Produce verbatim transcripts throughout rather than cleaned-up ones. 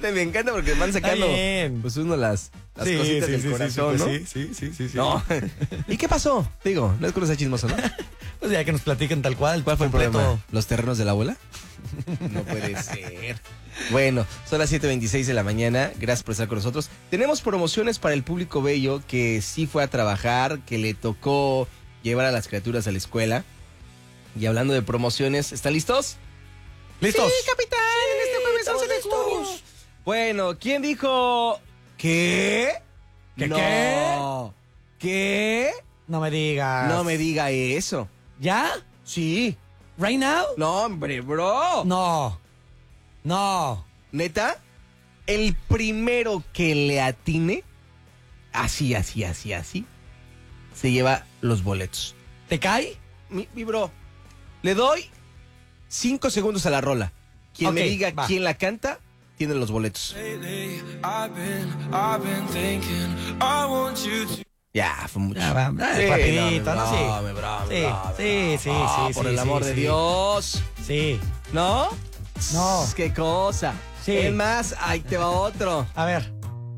encanta, me encanta porque van sacando pues uno las, las sí, cositas sí, del sí, corazón, sí, ¿no? Sí, sí, sí, sí, sí. No. ¿Y qué pasó? Digo, no es que no sea chismoso, ¿no? Pues ya que nos platiquen tal cual. ¿Cuál fue el completo. problema? ¿Los terrenos de la abuela? No puede ser. Bueno, son las siete veintiséis de la mañana. Gracias por estar con nosotros. Tenemos promociones para el público bello que sí fue a trabajar, que le tocó llevar a las criaturas a la escuela. Y hablando de promociones, ¿están listos? ¿Listos? Sí, capitán. Sí, este jueves estamos once de junio. listos. Bueno, ¿quién dijo qué? ¿Qué no. qué? ¿Qué? No me digas. No me diga eso. ¿Ya? Sí. ¿Right now? No, hombre, bro. No. No. ¿Neta? El primero que le atine, así, así, así, así, se lleva los boletos. ¿Te cae? Mi, mi bro, le doy cinco segundos a la rola. Quien Ok, me diga va. quién la canta, tiene los boletos. Ya, fue mucho. Ya, va, va, Sí, rapidito, no, ¿no? me Sí. brome, brome, Sí, brome, sí, sí, brome. sí, Por sí, el sí, amor de sí. Dios. Sí. ¿No? No. Qué cosa. Sí. Es más, ahí te va otro. A ver.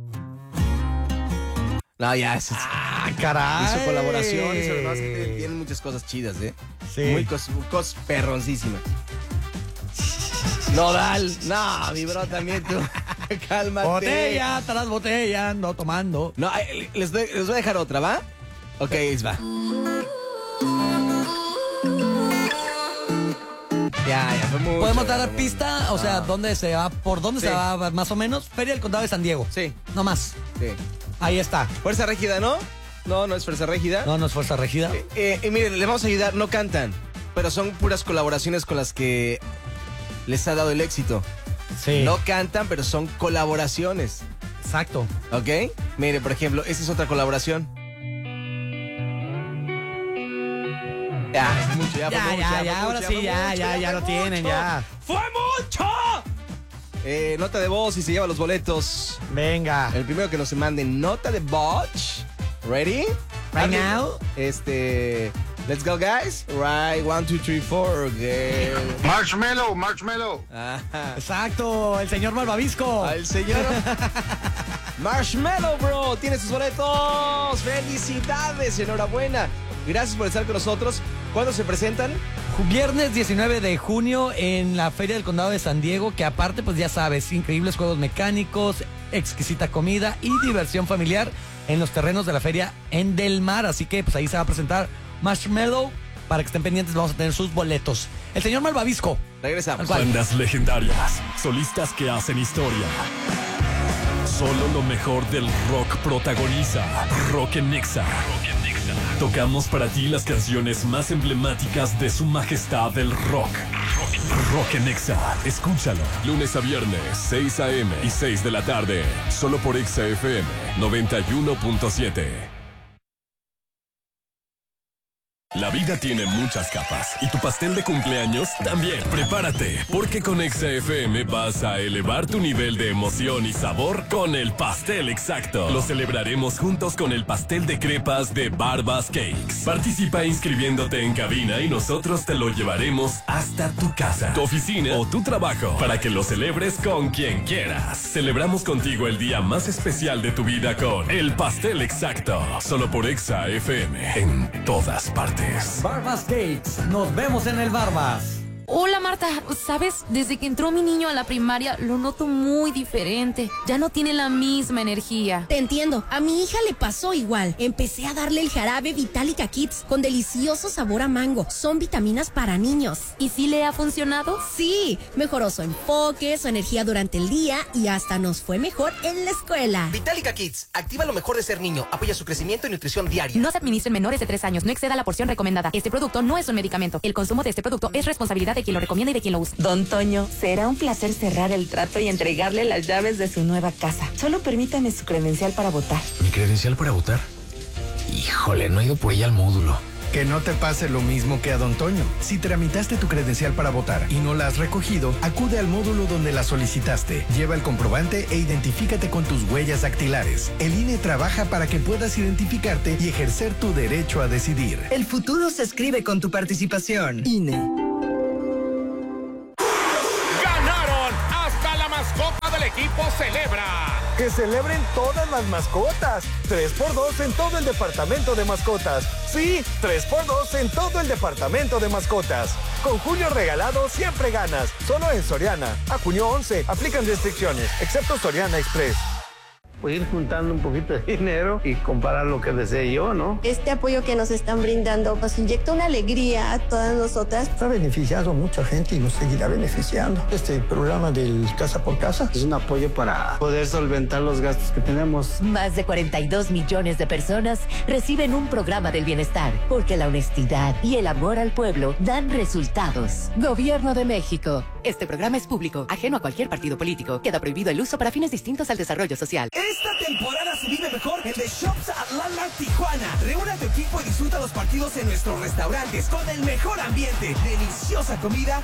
No, ya, eso es- Ah, caray. hizo colaboraciones, además que tienen muchas cosas chidas, ¿eh? Sí. Muy cos, cos perroncísimas. Nodal, no, mi bro, también tú. Cálmate. Botella tras botella, ando tomando. No, ay, les, doy- les voy a dejar otra, ¿va? Ok, va. Ya, ya, fue mucho. ¿Podemos dar ya, la fue pista? mucho. O sea, Ah, ¿dónde se va? ¿Por dónde Sí. se va más o menos? Feria del Condado de San Diego. Sí, No más. sí. Ahí está. Fuerza Régida, ¿no? No, no es Fuerza Régida. No, no es Fuerza Regida. Eh, eh, eh, miren, les vamos a ayudar, no cantan, pero son puras colaboraciones con las que les ha dado el éxito. Sí. No cantan, pero son colaboraciones, Exacto. ¿ok? Mire, por ejemplo, esta es otra colaboración. Ya, es mucho, ya, Ya, fue mucho, ya, fue ya, mucho, ahora sí, fue ya, mucho, ya, ya fue lo tienen, mucho. ya. ¡Fue mucho! Eh, nota de voz y se lleva los boletos. Venga. El primero que nos mande nota de voz. ¿Ready? Right now. Este. Let's go, guys. Right, one, two, three, four. Okay. Marshmallow, marshmallow. Ajá. Exacto, el señor Malvavisco. Al señor Marshmallow, bro. Tiene sus boletos. Felicidades, enhorabuena. Gracias por estar con nosotros. ¿Cuándo se presentan? Viernes diecinueve de junio en la Feria del Condado de San Diego, que aparte, pues ya sabes, increíbles juegos mecánicos, exquisita comida y diversión familiar en los terrenos de la feria en Del Mar. Así que pues ahí se va a presentar Marshmallow. Para que estén pendientes, vamos a tener sus boletos. El señor Malvavisco. Regresamos. ¿Cuál? Bandas legendarias, solistas que hacen historia. Solo lo mejor del rock protagoniza Rock en Nexa. Tocamos para ti las canciones más emblemáticas de su majestad del rock. Rock en Nexa. Escúchalo. Lunes a viernes, seis a.m. y seis de la tarde. Solo por Exa F M noventa y uno punto siete. La vida tiene muchas capas y tu pastel de cumpleaños también. Prepárate, porque con Exa F M vas a elevar tu nivel de emoción y sabor con el pastel exacto. Lo celebraremos juntos con el pastel de crepas de Barbas Cakes. Participa inscribiéndote en cabina y nosotros te lo llevaremos hasta tu casa, tu oficina o tu trabajo para que lo celebres con quien quieras. Celebramos contigo el día más especial de tu vida con el pastel exacto. Solo por Exa F M en todas partes. Barbas Cakes. Nos vemos en el Barbas. Hola Marta, ¿sabes? Desde que entró mi niño a la primaria lo noto muy diferente. Ya no tiene la misma energía. Te entiendo, a mi hija le pasó igual. Empecé a darle el jarabe Vitalica Kids con delicioso sabor a mango. Son vitaminas para niños. ¿Y si le ha funcionado? Sí, mejoró su enfoque, su energía durante el día y hasta nos fue mejor en la escuela. Vitalica Kids, activa lo mejor de ser niño, apoya su crecimiento y nutrición diaria. No se administre en menores de tres años, no exceda la porción recomendada. Este producto no es un medicamento. El consumo de este producto es responsabilidad de quien lo recomienda y de quien lo usa. Don Toño, será un placer cerrar el trato y entregarle las llaves de su nueva casa. Solo permítame su credencial para votar. ¿Mi credencial para votar? Híjole, no he ido por ella al módulo. Que no te pase lo mismo que a Don Toño. Si tramitaste tu credencial para votar y no la has recogido, acude al módulo donde la solicitaste. Lleva el comprobante e identifícate con tus huellas dactilares. El I N E trabaja para que puedas identificarte y ejercer tu derecho a decidir. El futuro se escribe con tu participación. I N E. ¡Ganaron hasta la mascota del equipo celebra. ¡Que celebren todas las mascotas! tres por dos en todo el departamento de mascotas. Sí, tres por dos en todo el departamento de mascotas. Con Julio regalado siempre ganas. Solo en Soriana. A junio once. Aplican restricciones, excepto Soriana Express. Pues ir juntando un poquito de dinero y comparar lo que desee yo, ¿no? Este apoyo que nos están brindando nos inyecta una alegría a todas nosotras. Ha beneficiado a mucha gente y nos seguirá beneficiando. Este programa del Casa por Casa es un apoyo para poder solventar los gastos que tenemos. Más de cuarenta y dos millones de personas reciben un programa del bienestar, porque la honestidad y el amor al pueblo dan resultados. Gobierno de México. Este programa es público, ajeno a cualquier partido político. Queda prohibido el uso para fines distintos al desarrollo social. Esta temporada se vive mejor en The Shops Atlanta Tijuana. Reúne a tu equipo y disfruta los partidos en nuestros restaurantes con el mejor ambiente, deliciosa comida